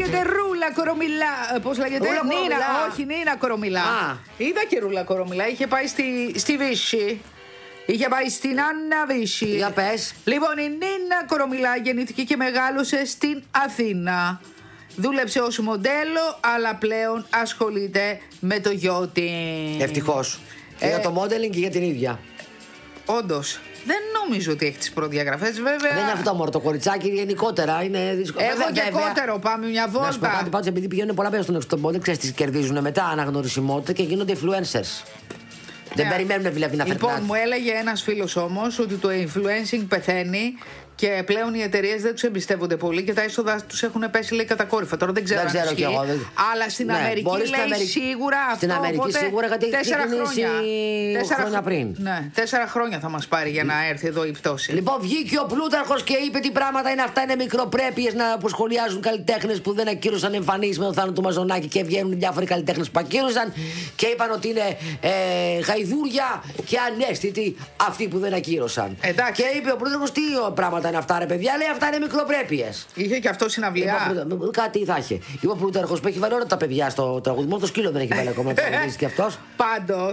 λέγεται Ρούλα Κορομιλά. Πώς λέγεται? Ρούλα Νίνα, Κορομιλά. όχι, Νίνα Κορομιλά. Α. Είδα και Ρούλα Κορομιλά. Είχε πάει στη Βύση. Είχε πάει στην Άννα Βύση. Για πες. Λοιπόν, η Νίνα Κορομιλά γεννήθηκε και μεγάλωσε στην Αθήνα. Δούλεψε ως μοντέλο, αλλά πλέον ασχολείται με το γιότι. Ευτυχώς. Και για το modeling και για την ίδια. Όντως. Δεν νομίζω ότι έχει τις προδιαγραφές, βέβαια. Δεν είναι αυτό μόνο το κοριτσάκι, γενικότερα είναι δύσκολο. Έχω και κότερο, πάμε μια βόλτα. Να σου πω κάτι πάντως, επειδή πηγαίνουν πολλά παιδιά στον εξωτερικό, ξέρεις τι κερδίζουν μετά αναγνωρισιμότητα και γίνονται influencers. Δεν περιμένουν δηλαδή να φέρνουν. Λοιπόν, μου έλεγε ένας φίλος όμως ότι το influencing πεθαίνει και πλέον οι εταιρείες δεν τους εμπιστεύονται πολύ και τα έσοδα τους έχουν πέσει, λέει, κατακόρυφα. Τώρα δεν ξέρω, Δεν ξέρω κι εγώ. Αλλά στην Αμερική λέει σίγουρα αυτό. Στην Αμερική σίγουρα, γιατί έχει 4 χρόνια. Χρόνια πριν. Ναι, 4 χρόνια θα μας πάρει για να έρθει εδώ η πτώση. Λοιπόν, βγήκε ο Πλούταρχος και είπε τι πράγματα είναι αυτά. Είναι μικροπρέπειες που σχολιάζουν καλλιτέχνες που δεν ακύρωσαν εμφανίσεις με τον θάνατο του Μαζονάκη και βγαίνουν διάφοροι καλλιτέχνες που ακύρωσαν και είπαν ότι είναι γαϊδούρια και ανέστητοι αυτοί που δεν ακύρωσαν. Εντάξει. Και είπε ο Πλούταρχος τι πράγματα είναι αυτά, ρε παιδιά. Λέει αυτά είναι μικροπρέπειες. Είχε και αυτό συναυλία. Κάτι θα είχε. Είπε ο Πλούταρχος που έχει βάλει όλα τα παιδιά στο τραγούδι. Μόνο το σκύλο δεν έχει βάλει ακόμα. Και αυτός. Πάντως.